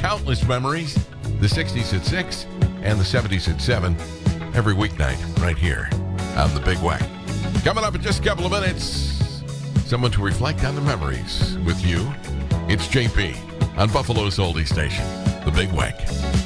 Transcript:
countless memories, the 60s at 6 and the 70s at 7, every weeknight right here on The Big Weck. Coming up in just a couple of minutes, someone to reflect on the memories with you. It's JP on Buffalo's oldie station, The Big Weck.